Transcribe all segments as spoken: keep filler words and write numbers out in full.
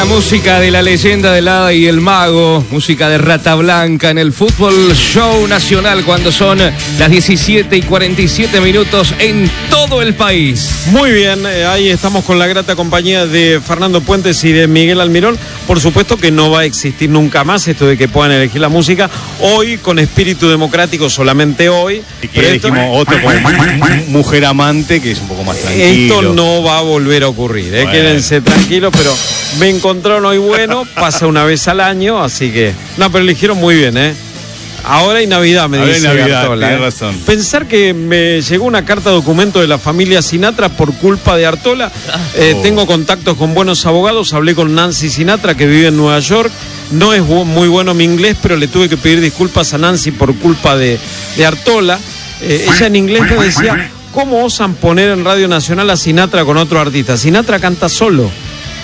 buena música de la leyenda del Hada y el Mago, música de Rata Blanca en el Fútbol Show Nacional cuando son las diecisiete y cuarenta y siete minutos en todo el país. Muy bien, eh, ahí estamos con la grata compañía de Fernando Puentes y de Miguel Almirón. Por supuesto que no va a existir nunca más esto de que puedan elegir la música. Hoy, con espíritu democrático, solamente hoy. Y que elegimos esto, otro como Mujer Amante, que es un poco más tranquilo. Esto no va a volver a ocurrir, ¿eh? Bueno. Quédense tranquilos, pero me encontraron hoy bueno, pasa una vez al año, así que... No, pero eligieron muy bien, ¿eh? Ahora y Navidad, me Ahora dice Navidad, Artola. Tiene ¿eh? razón. Pensar que me llegó una carta documento de la familia Sinatra por culpa de Artola. Eh, oh. Tengo contactos con buenos abogados, hablé con Nancy Sinatra, que vive en Nueva York. No es muy bueno mi inglés, pero le tuve que pedir disculpas a Nancy por culpa de, de Artola. Eh, ella en inglés me decía, ¿cómo osan poner en Radio Nacional a Sinatra con otro artista? Sinatra canta solo.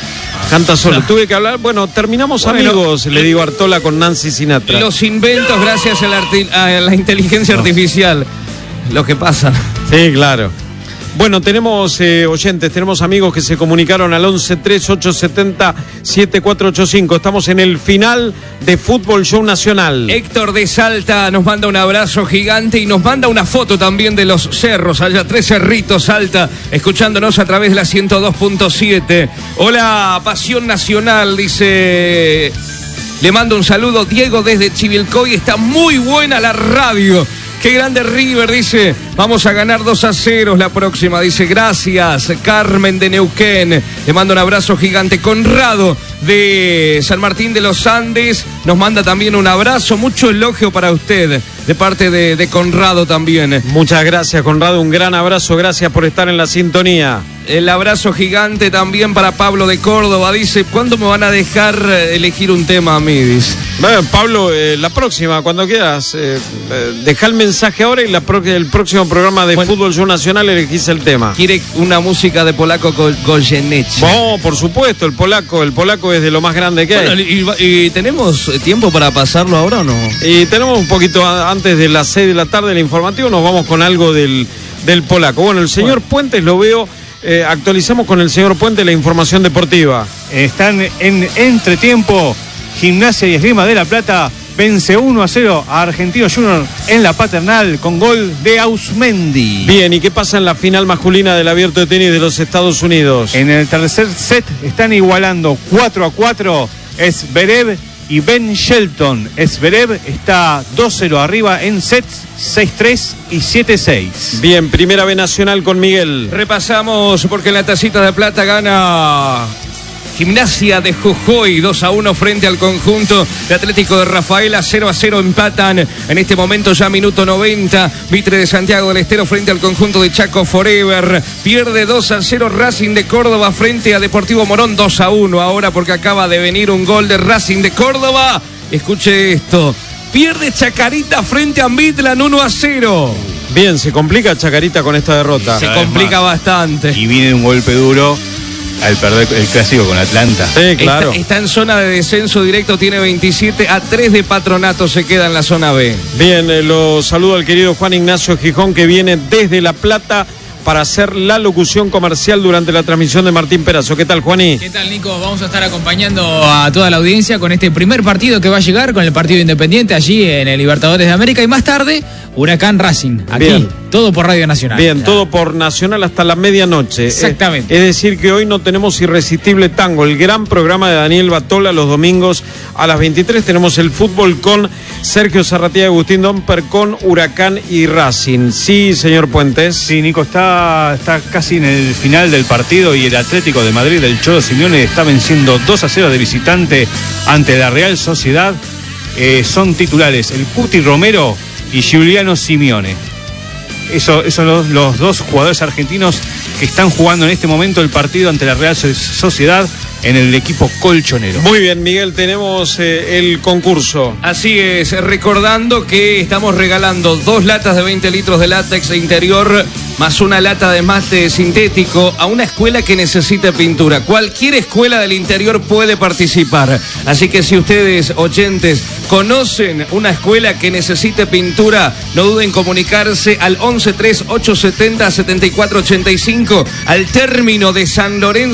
Canta solo. Tuve que hablar. Bueno, terminamos bueno, amigos, le digo a Artola con Nancy Sinatra. Los inventos gracias a la, arti- a la inteligencia no. artificial. Lo que pasa. Sí, claro. Bueno, tenemos eh, oyentes, tenemos amigos que se comunicaron al once tres ocho siete cero siete cuatro ocho cinco. Estamos en el final de Fútbol Show Nacional. Héctor de Salta nos manda un abrazo gigante y nos manda una foto también de los cerros, allá tres cerritos Salta, escuchándonos a través de la ciento dos punto siete. Hola, Pasión Nacional, dice... Le mando un saludo, Diego desde Chivilcoy, está muy buena la radio. Qué grande River, dice, vamos a ganar dos a cero la próxima, dice, gracias. Carmen de Neuquén, le mando un abrazo gigante. Conrado de San Martín de los Andes nos manda también un abrazo, mucho elogio para usted, de parte de, de Conrado también. Muchas gracias, Conrado, un gran abrazo, gracias por estar en la sintonía. El abrazo gigante también para Pablo de Córdoba, dice, ¿cuándo me van a dejar elegir un tema a mí? Dice. Bueno, Pablo, eh, la próxima, cuando quieras, eh, eh, deja el mensaje ahora y la pro- el próximo programa de bueno, Fútbol Show Nacional elegís el tema. ¿Quiere una música de Polaco Goyeneche? No, por supuesto, el polaco, el polaco es de lo más grande que bueno, hay. Y, y tenemos tiempo para pasarlo ahora o no? Y tenemos un poquito a, antes de las seis de la tarde el informativo, nos vamos con algo del, del polaco. Bueno, el señor bueno. Puentes lo veo... Eh, actualizamos con el señor Puente la información deportiva. Están en entretiempo. Gimnasia y Esgrima de La Plata vence uno a cero a Argentino Junior en la Paternal con gol de Ausmendi. Bien, ¿y qué pasa en la final masculina del Abierto de Tenis de los Estados Unidos? En el tercer set están igualando cuatro a cuatro Zverev y Ben Shelton. Zverev está dos cero arriba en sets seis tres y siete seis. Bien, Primera B Nacional con Miguel. Repasamos porque en la tacita de plata gana Gimnasia de Jujuy dos a uno frente al conjunto de Atlético de Rafaela. Cero a cero empatan en este momento ya minuto noventa. Mitre de Santiago del Estero frente al conjunto de Chaco Forever. Pierde dos a cero Racing de Córdoba frente a Deportivo Morón. Dos a uno ahora porque acaba de venir un gol de Racing de Córdoba. Escuche esto. Pierde Chacarita frente a Midland uno a cero. Bien, se complica Chacarita con esta derrota. Se complica bastante. Y viene un golpe duro al perder el clásico con Atlanta. Sí, claro. Está, está en zona de descenso directo, tiene veintisiete a tres de Patronato, se queda en la zona B. Bien, eh, lo saludo al querido Juan Ignacio Gijón, que viene desde La Plata para hacer la locución comercial durante la transmisión de Martín Perazo. ¿Qué tal, Juaní? ¿Qué tal, Nico? Vamos a estar acompañando a toda la audiencia con este primer partido que va a llegar, con el partido Independiente allí en el Libertadores de América, y más tarde Huracán Racing, aquí, bien. Todo por Radio Nacional. Bien, todo por Nacional hasta la medianoche. Exactamente. Eh, es decir que hoy no tenemos Irresistible Tango, el gran programa de Daniel Batola los domingos a las veintitrés. Tenemos el fútbol con Sergio Zarratía y Agustín Domper con Huracán y Racing. Sí, señor Puentes. Sí, Nico, está, está casi en el final del partido y el Atlético de Madrid, el Cholo Simeone, está venciendo dos a cero de visitante ante la Real Sociedad. Eh, son titulares el Cuti Romero y Giuliano Simeone. Eso, esos son los, los dos jugadores argentinos que están jugando en este momento el partido ante la Real Sociedad en el equipo colchonero. Muy bien, Miguel, tenemos eh, el concurso. Así es, recordando que estamos regalando dos latas de veinte litros de látex interior más una lata de mate sintético a una escuela que necesite pintura. Cualquier escuela del interior puede participar. Así que si ustedes, oyentes, conocen una escuela que necesite pintura, no duden en comunicarse al once tres ocho setenta setenta y cuatro ochenta y cinco al término de San Lorenzo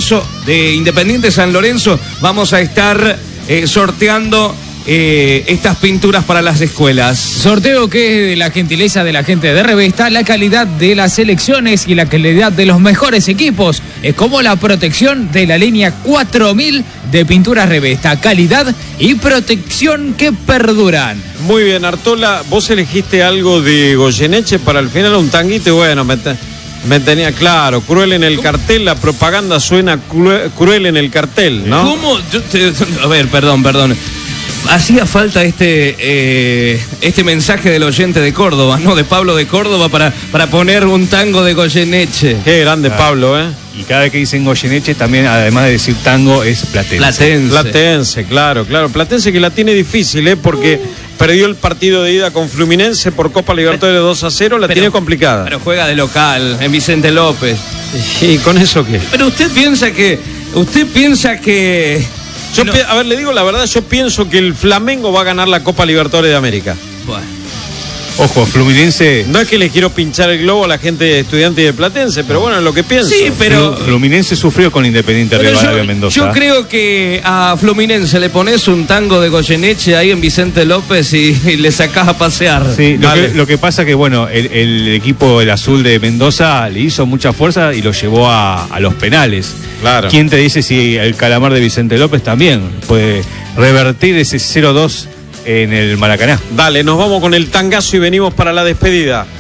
de Independiente San Lorenzo, vamos a estar eh, sorteando eh, estas pinturas para las escuelas. Sorteo que es de la gentileza de la gente de Revesta, la calidad de las selecciones y la calidad de los mejores equipos, es como la protección de la línea cuatro mil de pinturas Revesta, calidad y protección que perduran. Muy bien, Artola, vos elegiste algo de Goyeneche para el final, un tanguito, y bueno, me, te, me tenía claro, cruel en el cartel, la propaganda suena cruel, cruel en el cartel, ¿no? ¿Cómo? Yo te, a ver, perdón, perdón. Hacía falta este eh, este mensaje del oyente de Córdoba, ¿no? De Pablo de Córdoba para, para poner un tango de Goyeneche. Qué grande ah. Pablo, ¿eh? Y cada vez que dicen Goyeneche también, además de decir tango, es platense. Platense. Platense, claro, claro. Platense que la tiene difícil, ¿eh? Porque uh. perdió el partido de ida con Fluminense por Copa Libertadores dos a cero, la pero, tiene complicada. Pero juega de local, en Vicente López. ¿Y con eso qué? Pero usted piensa que... Usted piensa que... Yo, no. A ver, le digo la verdad, yo pienso que el Flamengo va a ganar la Copa Libertadores de América. Bueno. Ojo, Fluminense... No es que le quiero pinchar el globo a la gente de Estudiantes de Platense, pero bueno, es lo que pienso. Sí, pero... Fluminense sufrió con Independiente Rivadavia Mendoza. Yo creo que a Fluminense le pones un tango de Goyeneche ahí en Vicente López y, y le sacás a pasear. Sí, lo que, lo que pasa que, bueno, el, el equipo, el azul de Mendoza, le hizo mucha fuerza y lo llevó a, a los penales. Claro. ¿Quién te dice si el calamar de Vicente López también puede revertir ese cero dos en el Maracaná? Dale, nos vamos con el tangazo y venimos para la despedida.